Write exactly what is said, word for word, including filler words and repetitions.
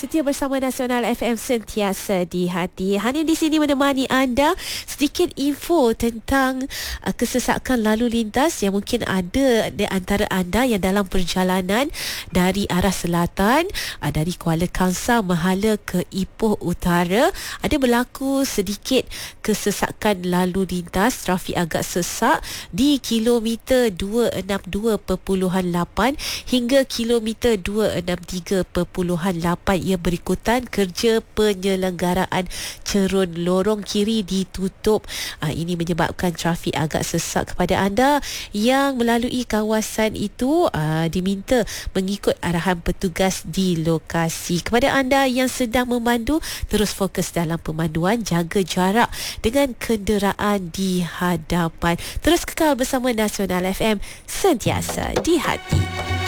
setia bersama Nasional F M, sentiasa di hati. Hani di sini menemani anda. Sedikit info tentang uh, kesesakan lalu lintas yang mungkin ada di antara anda yang dalam perjalanan dari arah selatan, uh, dari Kuala Kangsar Mahala ke Ipoh Utara. Ada berlaku sedikit kesesakan lalu lintas, trafik agak sesak di kilometer dua enam dua perpuluhan lapan hingga kilometer dua enam tiga perpuluhan lapan. Ia berikutan kerja penyelenggaraan cerun lorong kiri ditutup. Uh, ini menyebabkan trafik agak sesak. Kepada anda yang melalui kawasan itu, uh, diminta mengikut arahan petugas di lokasi. Kepada anda yang sedang memandu, terus fokus dalam pemanduan, jaga jarak dengan kenderaan di hadapan. Terus kekal bersama Nasional F M, sentiasa di hati.